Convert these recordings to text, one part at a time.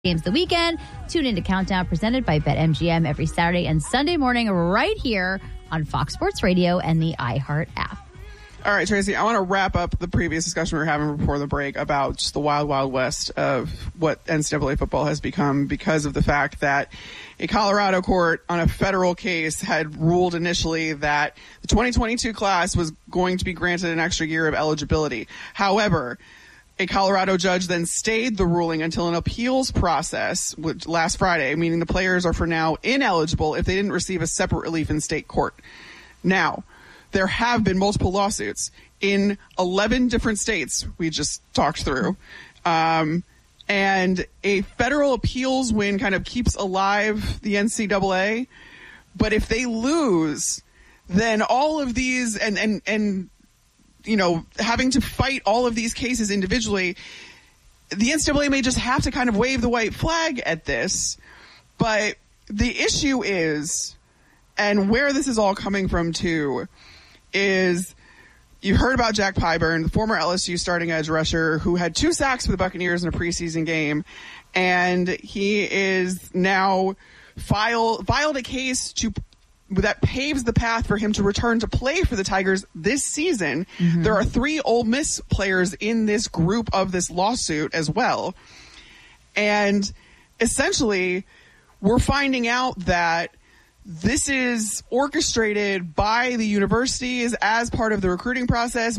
games the weekend. Tune into Countdown presented by BetMGM every Saturday and Sunday morning right here on Fox Sports Radio and the iHeart app. All right, Tracy, I want to wrap up the previous discussion we were having before the break about just the wild, wild west of what NCAA football has become because of the fact that a Colorado court on a federal case had ruled initially that the 2022 class was going to be granted an extra year of eligibility. However, a Colorado judge then stayed the ruling until an appeals process last Friday, meaning the players are for now ineligible if they didn't receive a separate relief in state court. Now, there have been multiple lawsuits in 11 different states we just talked through. And a federal appeals win kind of keeps alive the NCAA. But if they lose, then all of these and you know, having to fight all of these cases individually, the NCAA may just have to kind of wave the white flag at this. But the issue is, and where this is all coming from too, is you heard about Jack Pyburn, the former LSU starting edge rusher who had 2 sacks for the Buccaneers in a preseason game. And he is now filed a case that paves the path for him to return to play for the Tigers this season. Mm-hmm. There are 3 Ole Miss players in this group of this lawsuit as well. And essentially, we're finding out that this is orchestrated by the universities as part of the recruiting process,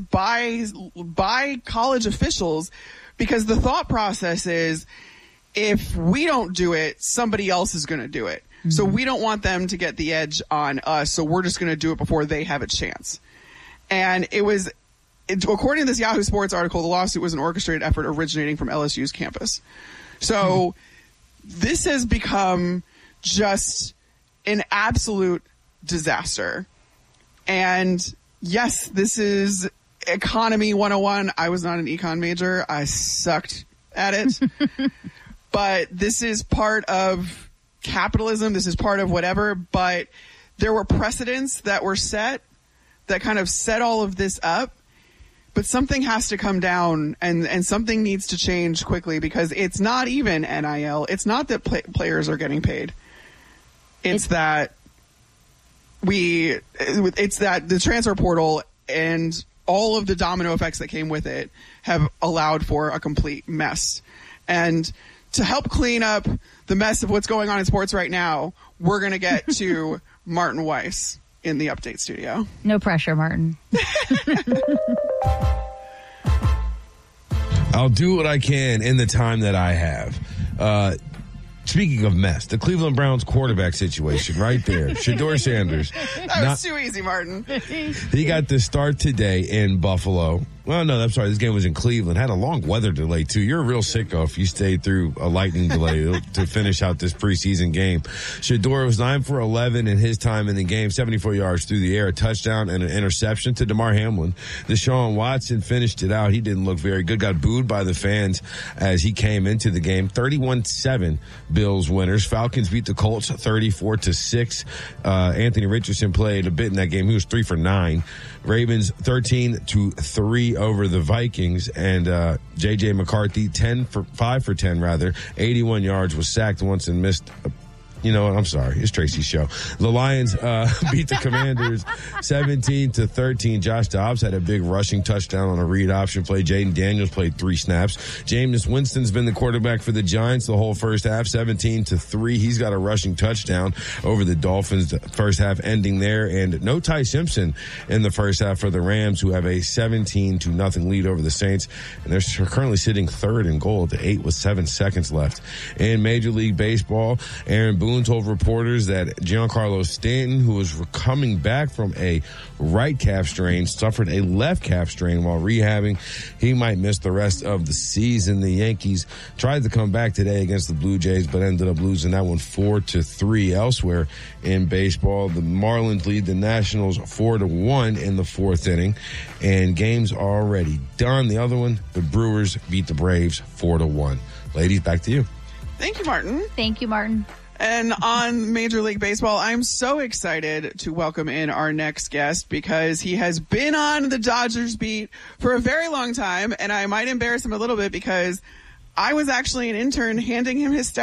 by college officials, because the thought process is if we don't do it, somebody else is going to do it. Mm-hmm. So we don't want them to get the edge on us, so we're just going to do it before they have a chance. And according to this Yahoo Sports article, the lawsuit was an orchestrated effort originating from LSU's campus. So this has become just an absolute disaster. And yes, this is economy 101. I was not an econ major. I sucked at it. But this is part of capitalism. This is part of whatever. But there were precedents that were set that kind of set all of this up. But something has to come down and something needs to change quickly, because it's not even NIL. It's not that players are getting paid. It's that the transfer portal and all of the domino effects that came with it have allowed for a complete mess. And to help clean up the mess of what's going on in sports right now, we're going to get to Martin Weiss in the Update studio. No pressure, Martin. I'll do what I can in the time that I have. Speaking of mess, the Cleveland Browns quarterback situation right there. Shedeur Sanders. That was too easy, Martin. He got the start today in Buffalo. Well, no, I'm sorry. This game was in Cleveland. Had a long weather delay, too. You're a real sicko if you stayed through a lightning delay to finish out this preseason game. Shedeur was 9 for 11 in his time in the game, 74 yards through the air, a touchdown and an interception to DeMar Hamlin. Deshaun Watson finished it out. He didn't look very good. Got booed by the fans as he came into the game. 31-7 Bills winners. Falcons beat the Colts 34-6. Anthony Richardson played a bit in that game. He was 3 for 9. Ravens 13-3 over the Vikings, and J.J. McCarthy 5 for 10 rather, 81 yards, was sacked once and missed. You know what? I'm sorry. It's Tracy's show. The Lions beat the Commanders 17-13. Josh Dobbs had a big rushing touchdown on a read option play. Jaden Daniels played 3 snaps. Jameis Winston's been the quarterback for the Giants the whole first half, 17-3. He's got a rushing touchdown over the Dolphins, the first half ending there. And no Ty Simpson in the first half for the Rams, who have a 17-0 lead over the Saints. And they're currently sitting third in goal at 8 with 7 seconds left. In Major League Baseball, Aaron Boone told reporters that Giancarlo Stanton, who was coming back from a right calf strain, suffered a left calf strain while rehabbing. He might miss the rest of the season. The Yankees tried to come back today against the Blue Jays, but ended up losing that one 4-3. Elsewhere in baseball, the Marlins lead the Nationals 4-1 in the 4th inning, and games are already done. The other one, the Brewers beat the Braves 4-1. Ladies, back to you. Thank you, Martin. Thank you, Martin. And on Major League Baseball, I'm so excited to welcome in our next guest because he has been on the Dodgers beat for a very long time, and I might embarrass him a little bit because I was actually an intern handing him his